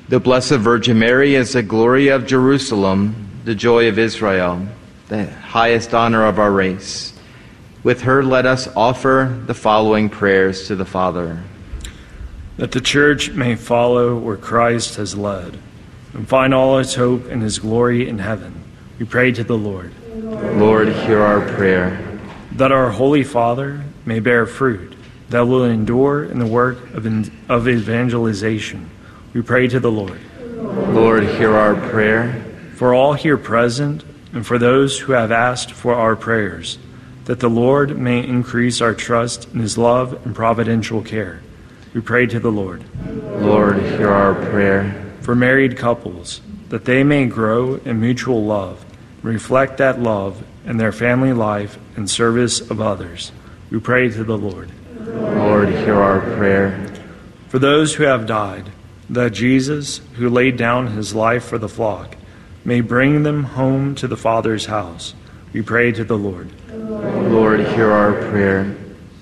The Blessed Virgin Mary is the glory of Jerusalem, the joy of Israel, the highest honor of our race. With her let us offer the following prayers to the Father. That the Church may follow where Christ has led, and find all its hope in his glory in heaven. We pray to the Lord. Lord, hear our prayer. That our Holy Father may bear fruit, that will endure in the work of evangelization. We pray to the Lord. Lord, hear our prayer. For all here present, and for those who have asked for our prayers, that the Lord may increase our trust in his love and providential care. We pray to the Lord. Lord, hear our prayer. For married couples, that they may grow in mutual love, and reflect that love in their family life and service of others. We pray to the Lord. Lord, hear our prayer. For those who have died, that Jesus, who laid down his life for the flock, may bring them home to the Father's house. We pray to the Lord. Lord, hear our prayer.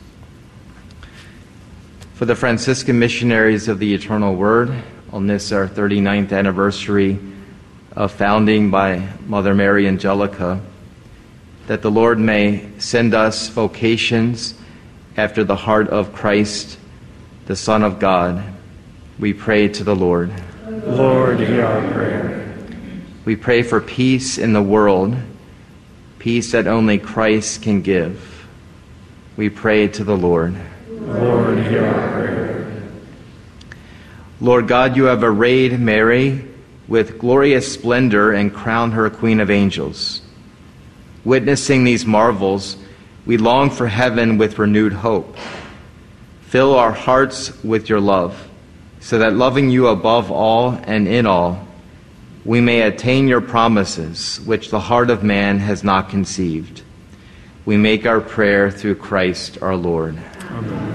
For the Franciscan missionaries of the Eternal Word, on this our 39th anniversary of founding by Mother Mary Angelica, that the Lord may send us vocations after the heart of Christ, the Son of God. We pray to the Lord. Lord, hear our prayer. We pray for peace in the world, peace that only Christ can give. We pray to the Lord. Lord, hear our prayer. Lord God, you have arrayed Mary with glorious splendor and crowned her Queen of Angels. Witnessing these marvels, we long for heaven with renewed hope. Fill our hearts with your love, so that loving you above all and in all, we may attain your promises, which the heart of man has not conceived. We make our prayer through Christ our Lord. Amen.